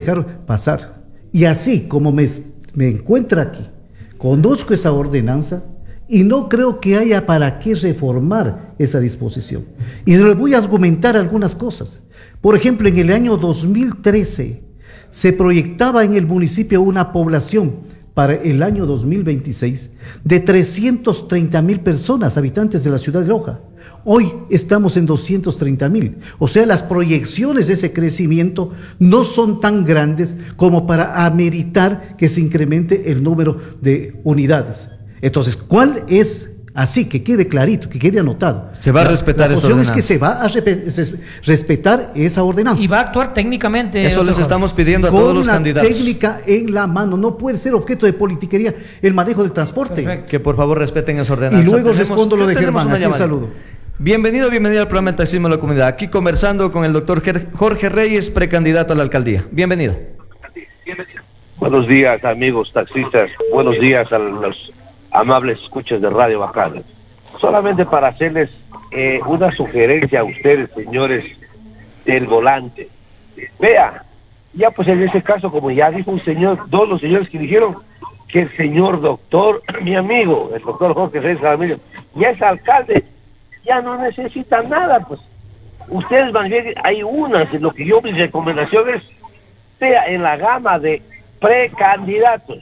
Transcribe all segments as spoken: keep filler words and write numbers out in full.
dejar pasar. Y así como me, me encuentro aquí, conozco esa ordenanza y no creo que haya para qué reformar esa disposición. Y les voy a argumentar algunas cosas. Por ejemplo, en el año dos mil trece se proyectaba en el municipio una población para el año dos mil veintiséis de trescientos treinta mil personas, habitantes de la ciudad de Loja. Hoy estamos en doscientos treinta mil. O sea, las proyecciones de ese crecimiento no son tan grandes como para ameritar que se incremente el número de unidades. Entonces, ¿cuál es? Así, que quede clarito, que quede anotado. Se va a respetar esta ordenanza. La cuestión es que se va a respetar esa ordenanza. Y va a actuar técnicamente. Eso les estamos pidiendo a con todos los una candidatos. Técnica en la mano. No puede ser objeto de politiquería el manejo del transporte. Perfecto. Que por favor respeten esa ordenanza. Y luego Tenemos, respondo lo de tenemos Germán. una Aquí saludo. Bienvenido, bienvenido al programa El Taxismo de la Comunidad. Aquí conversando con el doctor Jorge Reyes, precandidato a la alcaldía. Bienvenido. Buenos días, amigos taxistas. Buenos días a los amables escuchas de Radio Bacana. Solamente para hacerles eh, una sugerencia a ustedes, señores del volante. Vea, ya pues en ese caso, como ya dijo un señor, todos los señores que dijeron que el señor doctor, mi amigo, el doctor Jorge Reyes Jaramillo, ya es alcalde, ya no necesita nada, pues. Ustedes van bien, hay unas, lo que yo, mi recomendación es, vea, en la gama de precandidatos,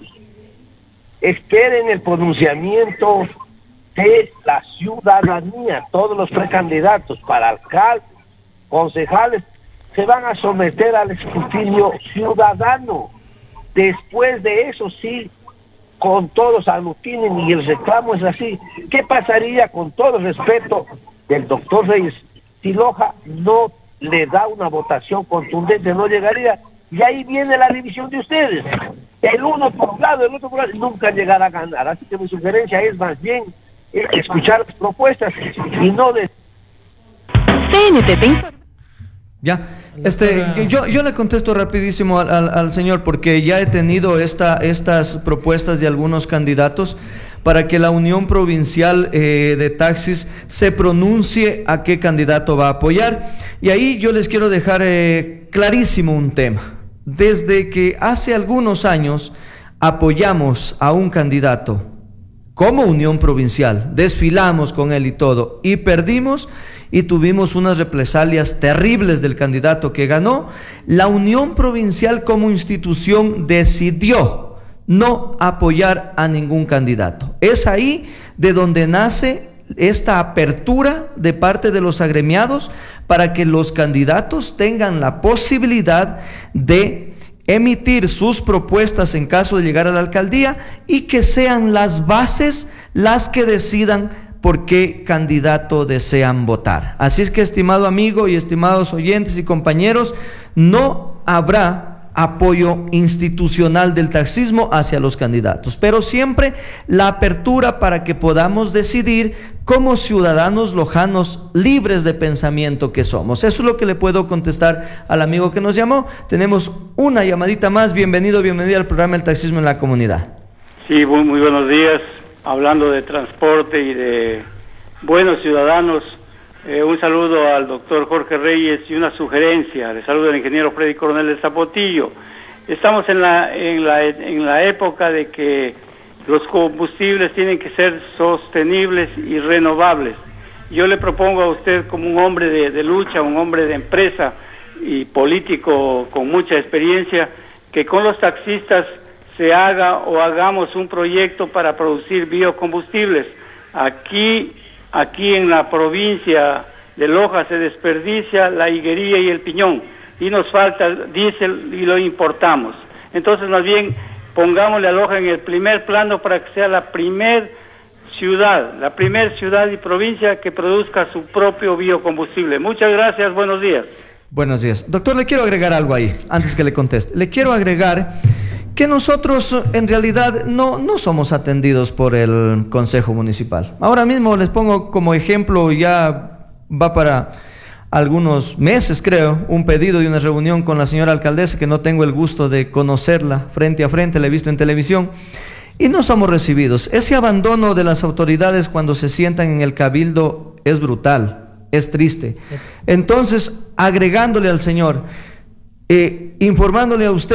esperen el pronunciamiento de la ciudadanía. Todos los precandidatos para alcalde, concejales, se van a someter al escrutinio ciudadano. Después de eso, sí, con todos aglutinen y el reclamo es así. ¿Qué pasaría, con todo el respeto del doctor Reyes, si Loja no le da una votación contundente, no llegaría? Y ahí viene la división de ustedes. El uno por un lado, el otro por otro, nunca llegará a ganar. Así que mi sugerencia es más bien eh, escuchar las propuestas y no de... C N T T. Ya, este, yo, yo le contesto rapidísimo al, al, al señor, porque ya he tenido esta, estas propuestas de algunos candidatos para que la Unión Provincial eh, de Taxis se pronuncie a qué candidato va a apoyar. Y ahí yo les quiero dejar eh, clarísimo un tema. Desde que hace algunos años apoyamos a un candidato como Unión Provincial, desfilamos con él y todo, y perdimos y tuvimos unas represalias terribles del candidato que ganó, la Unión Provincial como institución decidió no apoyar a ningún candidato. Es ahí de donde nace esta apertura de parte de los agremiados para que los candidatos tengan la posibilidad de emitir sus propuestas en caso de llegar a la alcaldía y que sean las bases las que decidan por qué candidato desean votar. Así es que, estimado amigo y estimados oyentes y compañeros, no habrá apoyo institucional del taxismo hacia los candidatos, pero siempre la apertura para que podamos decidir como ciudadanos lojanos libres de pensamiento que somos. Eso es lo que le puedo contestar al amigo que nos llamó. Tenemos una llamadita más. Bienvenido, bienvenida al programa El Taxismo en la Comunidad. Sí, muy, muy buenos días. Hablando de transporte y de buenos ciudadanos, eh, un saludo al doctor Jorge Reyes y una sugerencia. Le saludo al ingeniero Freddy Coronel de Zapotillo. Estamos en la, en la, en la época de que los combustibles tienen que ser sostenibles y renovables. Yo le propongo a usted, como un hombre de, de lucha, un hombre de empresa y político con mucha experiencia, que con los taxistas se haga o hagamos un proyecto para producir biocombustibles. Aquí, aquí en la provincia de Loja se desperdicia la higuería y el piñón y nos falta diésel y lo importamos. Entonces, más bien, pongámosle a Loja en el primer plano para que sea la primer ciudad, la primer ciudad y provincia que produzca su propio biocombustible. Muchas gracias, buenos días. Buenos días. Doctor, le quiero agregar algo ahí, antes que le conteste. Le quiero agregar que nosotros en realidad no, no somos atendidos por el Consejo Municipal. Ahora mismo les pongo como ejemplo, ya va para algunos meses creo, un pedido de una reunión con la señora alcaldesa, que no tengo el gusto de conocerla frente a frente, la he visto en televisión, y no somos recibidos. Ese abandono de las autoridades cuando se sientan en el cabildo es brutal, es triste. Entonces, agregándole al señor, eh, informándole a usted,